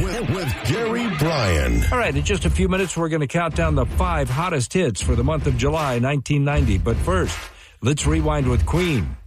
with Gary Bryan. All right, in just a few minutes, we're going to count down the 5 hottest hits for the month of July 1990. But first, let's rewind with Queen.